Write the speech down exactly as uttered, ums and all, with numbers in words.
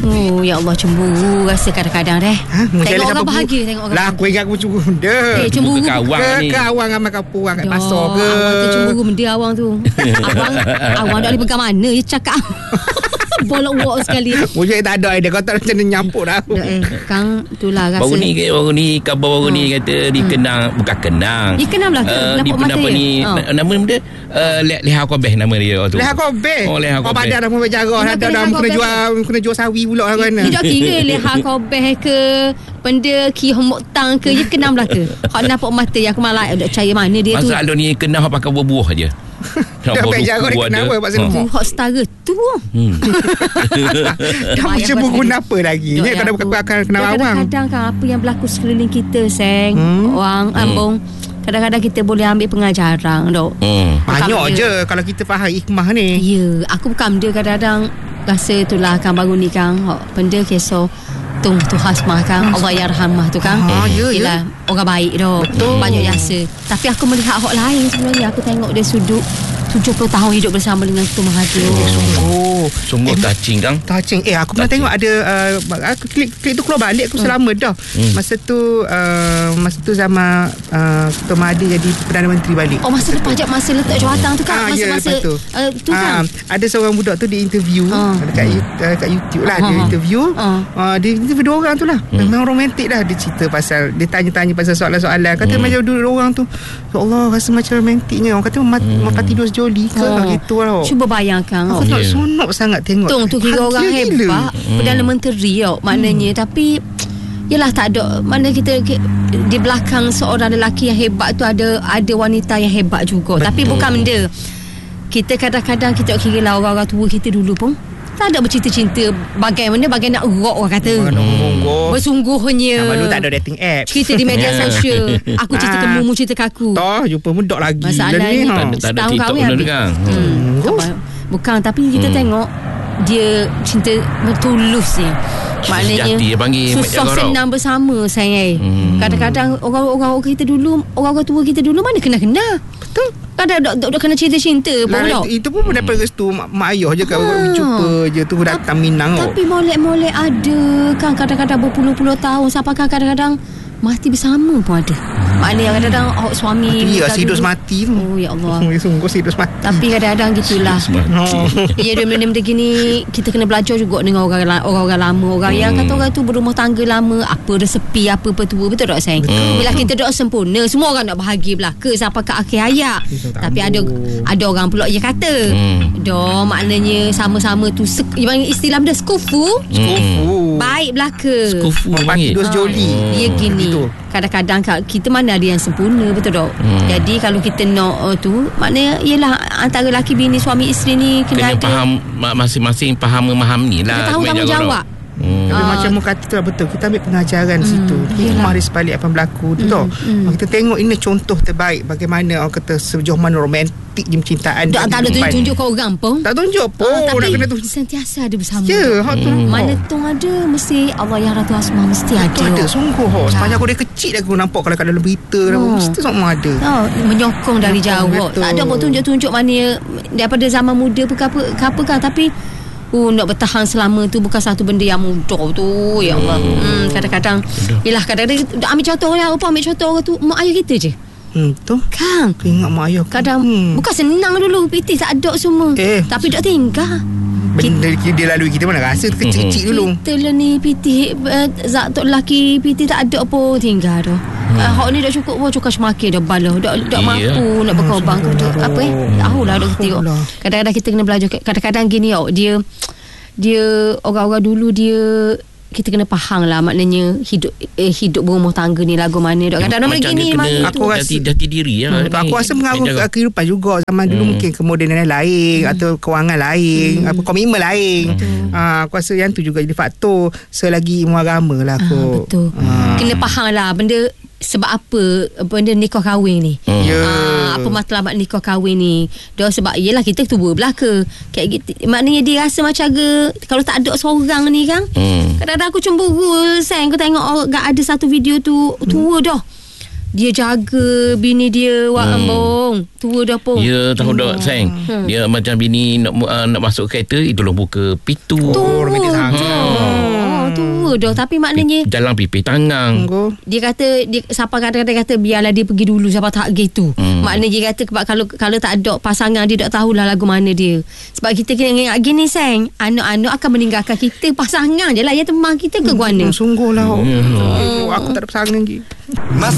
Oh, ya Allah, cemburu rasa kadang-kadang deh. Ha? Tengok orang bahagia, tengok orang. Lah, aku ingat aku cemburu benda. Eh, cemburu ke awang ke, ni. Ke awang ramai kampung orang kat pasar ke. Awang tu cemburu benda awang tu. Awang, awang tak boleh pegang mana je cakap. Bolok-bolok sekali. Mujur tak ada idea. Kau tak macam ni nyampuk dah aku. Eh, Kang, itulah rasa. Baru ni, baru ni khabar baru hmm. ni kata dikenang, hmm. bukan kenang. Dikenang lah ke? Uh, Nampak mata apa dia? Ni, Oh. nama dia uh, Leha Kobeh nama dia tu. Leha Kobeh. Oh, Leha Kobeh. Kau badan dah membuat jarah. Ada dah kena jual kena jual sawi pula lah kan. Ni dah kira Leha Kobeh ke benda Ki Homok Tang ke, dia kenam lah ke? Hak nampak mata yang aku malah tak percaya mana dia tu. Masalah ni kenal pakai buah-buah je. Dah baik jaga dia kenapa Pak Seri Hot setara tu. Hmm. Dah macam berguna apa lagi ni kalau bukan akan kenal awang. Kadang-kadang kan apa yang berlaku sekeliling kita, Seng, hmm. Orang hmm. Ambung, kadang-kadang kita boleh ambil pengajaran dok. Hmm. Banyak je kalau kita faham hikmah ni. Ya, aku bukan dia kadang-kadang rasa itulah kan baru ni kan benda kisah Tung tu Hasmah kan, Allah yarhamah tu kan. Ha, ya, Yelah, ya. orang baik dah. Banyak jasa. Tapi aku melihat hak lain sebenarnya. Aku tengok dia sudut tujuh puluh tahun hidup bersama dengan Ketua Mahathir. Oh, sungguh eh, touching kan? Touching. Eh, aku pernah tengok ada uh, aku klik klik tu keluar balik aku hmm. selamat dah. Hmm. Masa tu uh, masa tu zaman uh, Ketua Mahathir jadi Perdana Menteri balik. Oh, masa lepas je masa letak jawatan tu kan. Ah, Masa-masa ya, tu. Uh, tu kan. Ah, ada seorang budak tu dia interview uh. dekat uh, kat YouTube lah uh. dia interview. Uh. Uh, dia interview dua orang tu lah. Hmm. Memang romantik dah dia cerita pasal dia tanya-tanya pasal soalan-soalan. Kata hmm. macam dua orang tu. Ya Allah, rasa macam romantiknya. Orang kata hmm. mati dua sejoli ke oh. gitu lah. Cuba bayangkan. Aku tak yeah. sonok sangat tengok. Tung tu kira orang hebat. Hmm. Perdana Menteri tau maknanya. Hmm. Tapi yelah tak ada. Mana kita di belakang seorang lelaki yang hebat tu ada ada wanita yang hebat juga. Betul. Tapi bukan benda. Kita kadang-kadang kita kira lah orang-orang tua kita dulu pun tak ada bercinta-cinta bagaimana bagaimana nak rock orang kata. Hmm. Bersungguhnya. Nama dulu tak ada dating app. Cerita di media sosial. Aku cerita ke mu, cerita ke aku. Toh jumpa mudak lagi. Masalahnya ha. setahun kahwin habis. Hmm. Hmm. Bukan, tapi kita hmm. tengok dia cinta tulus ni. Maknanya susah senang bersama saya. Hmm. Kadang-kadang orang-orang kita dulu, orang-orang tua kita dulu mana kena-kena. Betul. Kadang dok dok kena cinta-cinta pun dok. Itu pun dapat restu mak, mak ayah je kan ha. jumpa je tu datang Minang. Tapi oh. molek-molek ada kan kadang-kadang berpuluh-puluh tahun sampai kan kadang-kadang mati bersama pun ada. Maknanya kadang-kadang oh, suami mati ya hidup mati tu. Oh ya Allah. Sungguh hidup mati. Tapi kadang-kadang gitulah. Ya benda-benda gini kita kena belajar juga dengan orang orang-orang lama, orang hmm. yang kata orang tu berumah tangga lama, apa resepi apa-apa tu. Betul tak sayang? Hmm. Bila kita dok sempurna, semua orang nak bahagia belaka sampai ke akhir hayat. Tapi ada ada orang pula je kata, hmm. doh maknanya sama-sama tu sek, istilah dia skufu. Skufu. Baik belaka. Skufu panggil. Dua sejoli. Dia gini. Kadang-kadang kita mana ada yang sempurna, betul tak? Hmm. Jadi kalau kita nak uh, tu maknanya ialah antara lelaki bini suami isteri ni kena, kena ada faham masing-masing faham memahami lah. Kita tahu tanggungjawab. Hmm. Tapi uh, macam mu kata tu lah betul. Kita ambil pengajaran hmm, situ. Kita mari sebalik apa yang berlaku tu hmm, tau. Hmm. Kita tengok ini contoh terbaik bagaimana orang kata sejauh mana romantik je percintaan. Tak ada tunjuk-tunjuk kat orang pun. Tak tunjuk pun. Uh, tapi kena tu sentiasa ada bersama. Ya, yeah, tu. Hmm. Mana tu ada mesti Allah yang Ratu Asmah mesti ada. Itu ada sungguh. Oh. Sepanjang aku dari kecil aku nampak kalau kat dalam berita oh. mesti semua ada. Oh, menyokong dari jauh. Tak ada pun tunjuk-tunjuk mana daripada zaman muda pun apa apa kan tapi Oh, nak bertahan selama tu bukan satu benda yang mudah tu. Ya Allah. Hmm, kadang-kadang yalah kadang-kadang ambil contoh orang apa ambil contoh orang tu mak ayah kita je. Hmm, betul. Kang. Ingat mak ayah. Kadang hmm. bukan senang dulu P T tak ada semua. Eh. Tapi dok tinggal. Benda kita, dia lalui kita mana rasa kecil-kecil dulu. Kita lah ni P T uh, zat tok lelaki P T tak ada apa tinggal dah. Hmm. Uh, hak ni dah cukup pun cukup semakin dah balah. Dah dah mampu nak berkorban ke apa eh. Tahulah dok tengok. Kadang-kadang kita kena belajar kadang-kadang gini oh dia dia orang-orang dulu dia kita kena faham lah maknanya hidup eh, hidup berumah tangga ni lagu mana dok kadang-kadang begini aku rasa jati diri lah. Hmm, aku rasa mengaruh kehidupan juga zaman hmm. dulu mungkin kemodenan lain hmm. atau kewangan lain hmm. apa komitmen lain hmm. ha, aku rasa yang tu juga jadi faktor selagi ilmu agama lah aku ha, betul ha. Kena faham lah benda sebab apa benda nikah kahwin ni hmm. yeah. ha, apa matlamat nikah kahwin ni dah sebab yelah kita tua belaka kayak gitu maknanya dia rasa macam ke kalau tak ada seorang ni kan hmm. kadang-kadang aku cemburu sayang aku tengok oh, gak ada satu video tu tua hmm. dah dia jaga bini dia wak hmm. ambong tua dah pun ya tahu dah sayang hmm. dia macam bini nak uh, nak masuk kereta itu lah buka pintu oh romantik sangat dah. Tapi maknanya jalan pipih tangan. Tunggu. dia kata dia siapa kadang-kadang kata biarlah dia pergi dulu siapa tak gitu. Hmm. Maknanya dia kata sebab kalau kalau tak ada pasangan dia tak tahulah lagu mana dia. Sebab kita kena ingat gini Sang, anak-anak akan meninggalkan kita, pasangan je lah ya teman kita ke guana. Hmm, sungguh lah. Hmm. Oh, aku tak ada pasangan lagi.